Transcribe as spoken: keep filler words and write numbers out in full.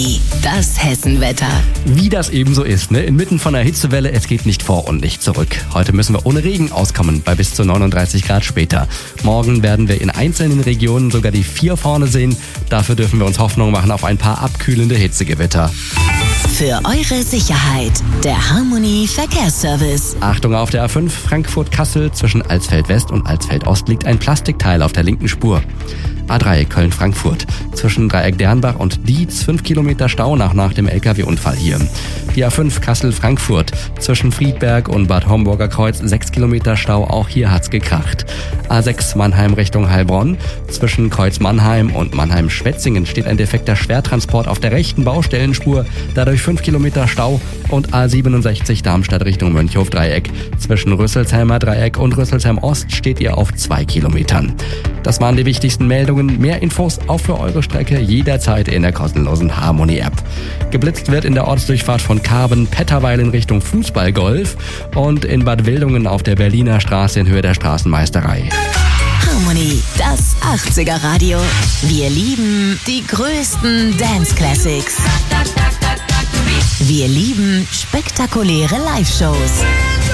Das Hessenwetter. Wie das eben so ist, ne? Inmitten von einer Hitzewelle, es geht nicht vor und nicht zurück. Heute müssen wir ohne Regen auskommen, bei bis zu neununddreißig Grad später. Morgen werden wir in einzelnen Regionen sogar die vier vorne sehen. Dafür dürfen wir uns Hoffnung machen auf ein paar abkühlende Hitzegewitter. Für eure Sicherheit, der Harmony Verkehrsservice. Achtung auf der A fünf Frankfurt-Kassel, zwischen Alsfeld West und Alsfeld Ost liegt ein Plastikteil auf der linken Spur. A drei Köln-Frankfurt, zwischen Dreieck Dernbach und Dietz fünf Kilometer Stau nach, nach dem L K W-Unfall hier. Die A fünf Kassel-Frankfurt, zwischen Friedberg und Bad Homburger Kreuz sechs Kilometer Stau, auch hier hat's gekracht. A sechs Mannheim Richtung Heilbronn, zwischen Kreuz Mannheim und Mannheim-Schwetzingen steht ein defekter Schwertransport auf der rechten Baustellenspur, dadurch fünf Kilometer Stau. Und A siebenundsechzig Darmstadt Richtung Mönchhof-Dreieck, zwischen Rüsselsheimer Dreieck und Rüsselsheim Ost steht ihr auf zwei Kilometern. Das waren die wichtigsten Meldungen. Mehr Infos auch für eure Strecke jederzeit in der kostenlosen Harmony-App. Geblitzt wird in der Ortsdurchfahrt von Karben-Petterweil in Richtung Fußballgolf und in Bad Wildungen auf der Berliner Straße in Höhe der Straßenmeisterei. Harmony, das achtziger Radio. Wir lieben die größten Dance Classics. Wir lieben spektakuläre Live-Shows.